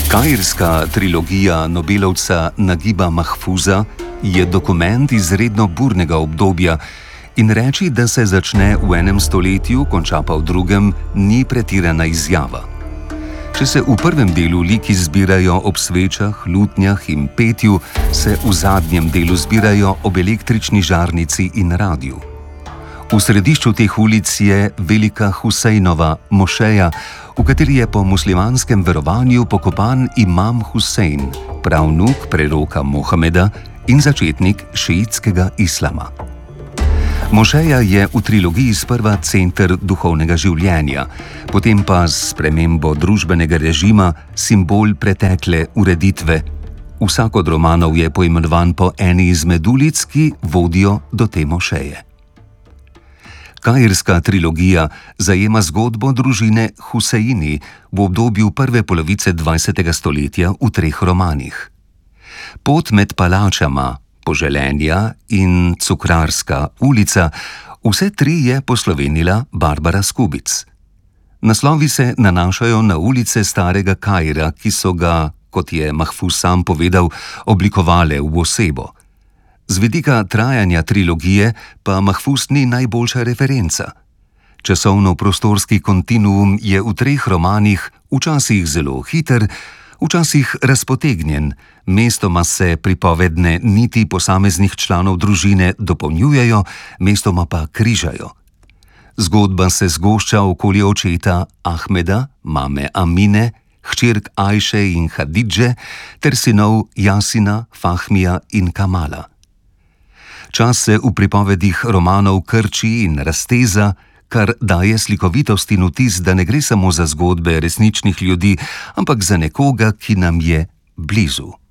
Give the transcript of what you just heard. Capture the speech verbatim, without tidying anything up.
Kairska trilogija nobelovca Nagiba Mahfuza je dokument izredno burnega obdobja in reči, da se začne v enem stoletju, konča pa v drugem, ni pretirana izjava. Če se v prvem delu liki zbirajo ob svečah, lutnjah in petju, se v zadnjem delu zbirajo ob električni žarnici in radiju. V središču teh ulic je velika Husejnova mošeja, v kateri je po muslimanskem verovanju pokopan imam Husein, pravnuk preroka Mohameda in začetnik šiitskega islama. Mošeja je v trilogiji sprva center duhovnega življenja, potem pa s spremembo družbenega režima simbol pretekle ureditve. Vsak od romanov je poimenovan po eni izmed ulic, ki vodijo do te mošeje. Kairska trilogija zajema zgodbo družine Huseini v obdobju prve polovice dvajsetega stoletja v treh romanih. Pot med palačama, Poželenja in Cukrarska ulica, vse tri je poslovenila Barbara Skubic. Naslovi se nanašajo na ulice starega Kaira, ki so ga, kot je Mahfuz sam povedal, oblikovale v osebo. Z vidika trajanja trilogije pa Mahfuz ni najboljša referenca. Časovno-prostorski kontinuum je v treh romanih včasih zelo hiter, včasih razpotegnjen, mestoma se pripovedne niti posameznih članov družine dopolnjujejo, mestoma pa križajo. Zgodba se zgošča okoli očeta Ahmeda, mame Amine, hčerk Ajše in Hadidže ter sinov Jasina, Fahmija in Kamala. Čas se v pripovedih romanov krči in razteza, kar daje slikovitost in vtis, da ne gre samo za zgodbe resničnih ljudi, ampak za nekoga, ki nam je blizu.